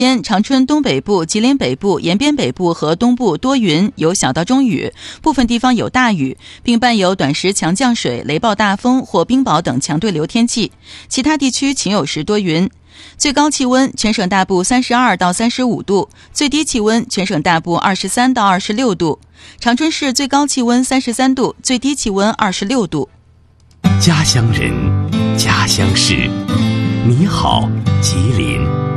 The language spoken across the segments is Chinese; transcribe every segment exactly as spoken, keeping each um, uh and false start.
天，长春东北部、吉林北部、延边北部和东部多云，有小到中雨，部分地方有大雨，并伴有短时强降水、雷暴大风或冰雹等强对流天气。其他地区晴有时多云。最高气温全省大部三十二到三十五度，最低气温全省大部二十三到二十六度。长春市最高气温三十三度，最低气温二十六度。 家乡人，家乡事，你好，吉林。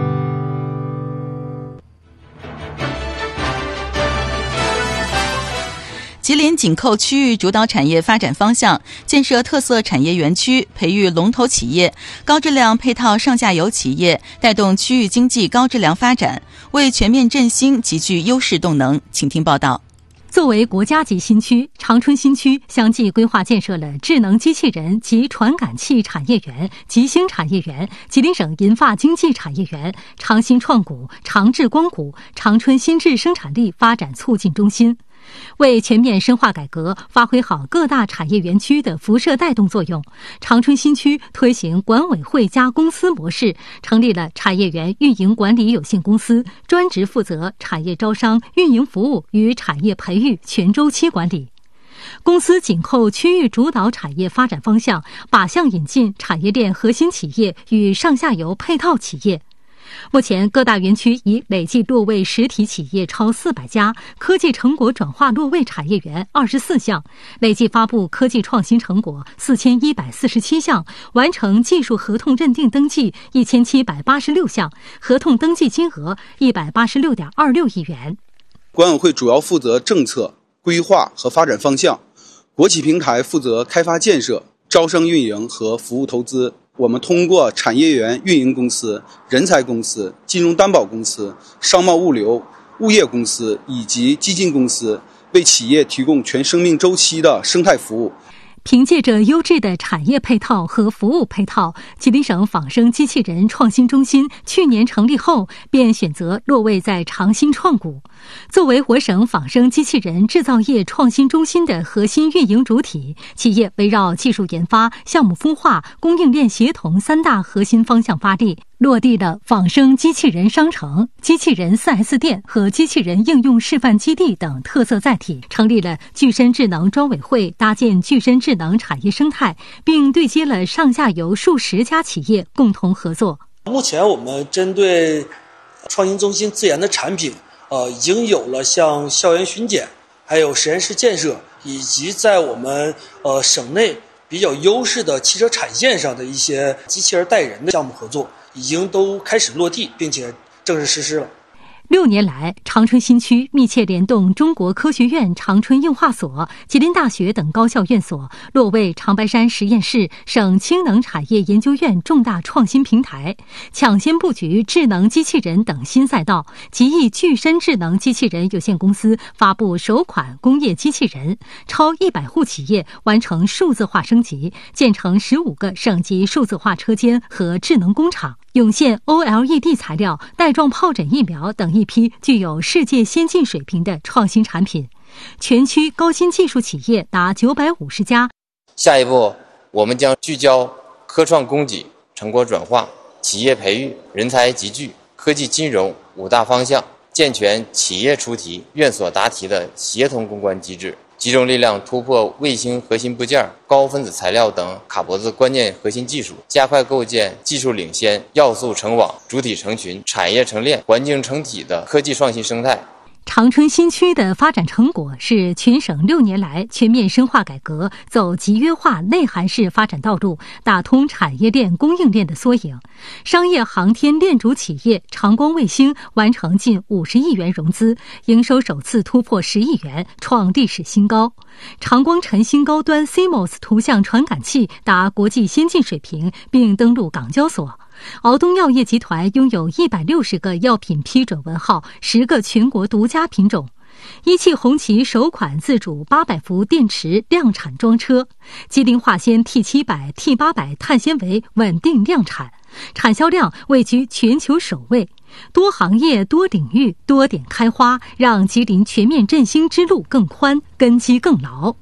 吉林紧扣区域主导产业发展方向，建设特色产业园区，培育龙头企业、高质量配套上下游企业，带动区域经济高质量发展，为全面振兴极具优势动能。请听报道。 作为国家级新区，长春新区相继规划建设了智能机器人及传感器产业园、吉星产业园、吉林省银发经济产业园、长新创谷、长智光谷、长春新智生产力发展促进中心。为全面深化改革，发挥好各大产业园区的辐射带动作用，长春新区推行管委会加公司模式，成立了产业园运营管理有限公司，专职负责产业招商、运营服务与产业培育全周期管理。公司紧扣区域主导产业发展方向，靶向引进产业链核心企业与上下游配套企业。目前，各大园区已累计落位实体企业超四百家，科技成果转化落位产业园二十四项，累计发布科技创新成果四千一百四十七项，完成技术合同认定登记一千七百八十六项，合同登记金额一百八十六点二六亿元。 管委会主要负责政策规划和发展方向，国企平台负责开发建设、招商运营和服务投资。我们通过产业园运营公司、人才公司、金融担保公司、商贸物流、物业公司以及基金公司，为企业提供全生命周期的生态服务。 凭借着优质的产业配套和服务配套，吉林省仿生机器人创新中心去年成立后，便选择落位在长新创谷。作为我省仿生机器人制造业创新中心的核心运营主体，企业围绕技术研发、项目孵化、供应链协同三大核心方向发力，落地了仿生机器人商城、机器人 四 S 店和机器人应用示范基地等特色载体，成立了具身智能专委会，搭建具身智能产业生态，并对接了上下游数十家企业共同合作。 目前我们针对创新中心自研的产品，呃，已经有了像校园巡检，还有实验室建设，以及在我们呃省内比较优势的汽车产线上的一些机器人带人的项目合作，已经都开始落地，并且正式实施了。 六年来，长春新区密切联动中国科学院长春硬化所、吉林大学等高校院所，落位长白山实验室、省氢能产业研究院重大创新平台，抢先布局智能机器人等新赛道，吉益具身智能机器人有限公司发布首款工业机器人，超一百户企业完成数字化升级，建成十五个省级数字化车间和智能工厂。涌现 O L E D 材料、带状疱疹疫苗等一批具有世界先进水平的创新产品，全区高新技术企业达九百五十家。 下一步，我们将聚焦科创供给、成果转化、企业培育、人才集聚、科技金融五大方向，健全企业出题、院所答题的协同攻关机制，集中力量突破卫星核心部件、高分子材料等卡脖子关键核心技术，加快构建技术领先、要素成网、主体成群、产业成链、环境成体的科技创新生态。 长春新区的发展成果是全省六年来全面深化改革、走集约化内涵式发展道路、打通产业链供应链的缩影。商业航天链主企业长光卫星完成近五十亿元融资，营收首次突破十亿元，创历史新高。长光晨星高端 C M O S 图像传感器达国际先进水平，并登陆港交所。敖东药业集团拥有一百六十个药品批准文号，十个全国独家品种。一汽红旗首款自主八百伏电池量产装车，吉林化纤 T 七百、T 八百碳纤维稳定量产，产销量位居全球首位。多行业、多领域、多点开花，让吉林全面振兴之路更宽，根基更牢。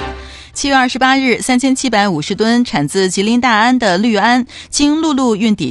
七月二十八日，三千七百五十吨产自吉林大安的氯胺经陆路运抵